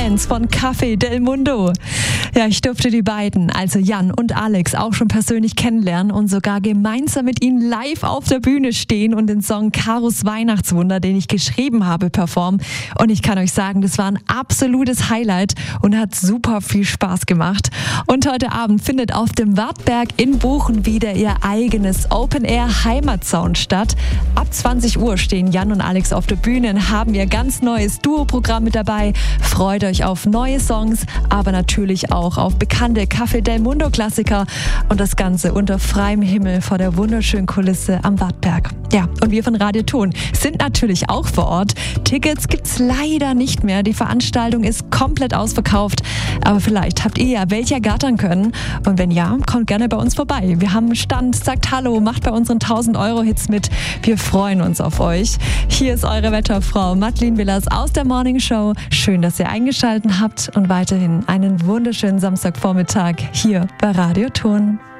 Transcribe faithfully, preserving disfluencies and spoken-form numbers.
Fans von Café del Mundo. Ja, ich durfte die beiden, also Jan und Alex, auch schon persönlich kennenlernen und sogar gemeinsam mit ihnen live auf der Bühne stehen und den Song Karos Weihnachtswunder, den ich geschrieben habe, performen. Und ich kann euch sagen, das war ein absolutes Highlight und hat super viel Spaß gemacht. Und heute Abend findet auf dem Wartberg in Buchen wieder ihr eigenes Open-Air-Heimatsound statt. Ab zwanzig Uhr stehen Jan und Alex auf der Bühne und haben ihr ganz neues Duo-Programm mit dabei. Freut euch auf neue Songs, aber natürlich auch auf bekannte Café del Mundo Klassiker und das Ganze unter freiem Himmel vor der wunderschönen Kulisse am Wartberg. Ja, und wir von Radio Ton sind natürlich auch vor Ort. Tickets gibt's leider nicht mehr. Die Veranstaltung ist komplett ausverkauft. Aber vielleicht habt ihr ja welche ergattern können. Und wenn ja, kommt gerne bei uns vorbei. Wir haben einen Stand, sagt Hallo, macht bei unseren tausend Euro Hits mit. Wir freuen uns auf euch. Hier ist eure Wetterfrau Madeleine Willers aus der Morning Show. Schön, dass ihr eingeschaltet habt und weiterhin einen wunderschönen Samstagvormittag hier bei Radio Ton.